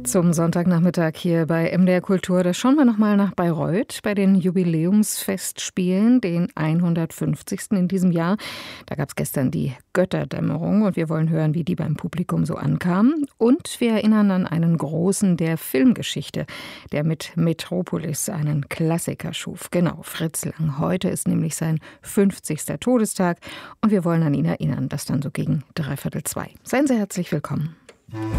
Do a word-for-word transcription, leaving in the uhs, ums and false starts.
Zum Sonntagnachmittag hier bei M D R Kultur, da schauen wir nochmal nach Bayreuth bei den Jubiläumsfestspielen, den hundertfünfzigsten in diesem Jahr. Da gab es gestern die Götterdämmerung und wir wollen hören, wie die beim Publikum so ankam. Und wir erinnern an einen Großen der Filmgeschichte, der mit Metropolis einen Klassiker schuf. Genau, Fritz Lang. Heute ist nämlich sein fünfzigster Todestag und wir wollen an ihn erinnern. Das dann so gegen dreiviertel zwei. Seien Sie herzlich willkommen.